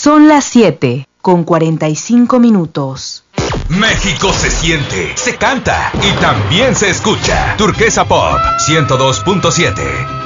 Son las 7:45. México se siente, se canta y también se escucha. Turquesa Pop 102.7.